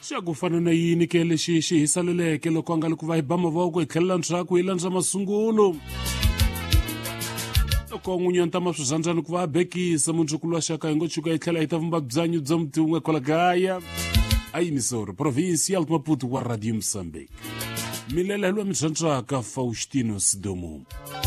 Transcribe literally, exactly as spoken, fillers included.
xa ku fana na yini ke lexi xi hisaleleke loko a nga le ku va hi ba mavoko hi tlhelela ndzhaku hi landza masungulo loko n'winyi ta maswizandzani ku va bekisa mundzuku lwa xaka hi ngo chuka hi tlhela hi ta vumba byanyu bya muti wun'we kwala kaya a yimisori provincial maputo wa radio Moçambique milele lwa midzandzaka Faustino Sidomo.